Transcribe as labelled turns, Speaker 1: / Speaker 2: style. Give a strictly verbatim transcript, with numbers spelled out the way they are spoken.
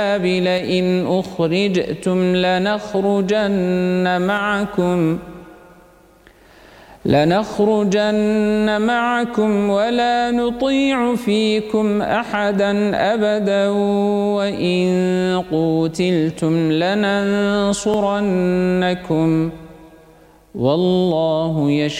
Speaker 1: لئن أخرجتم لنخرجن معكم لنخرجن معكم ولا نطيع فيكم أحدا أبدا وإن قوتلتم لننصرنكم والله يشهد